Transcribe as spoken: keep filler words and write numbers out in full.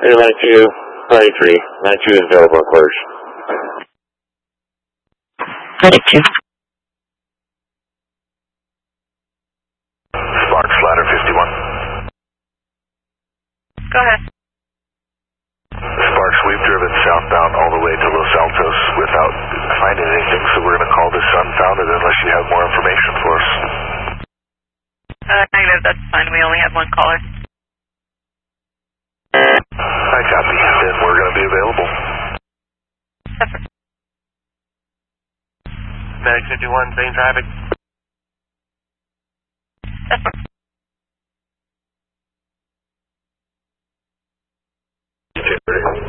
Air ninety-two, ninety-three. ninety-two is available in quarters. ninety-two. Sparks, ladder fifty-one. Go ahead. Sparks, we've driven southbound all the way to Los Altos without finding anything, so we're going to call this unfounded unless you have more information for us. Uh, negative, that's fine. We only have one caller. I copy. Then we're going to be available. Medic fifty-one, same traffic. Yes, sir.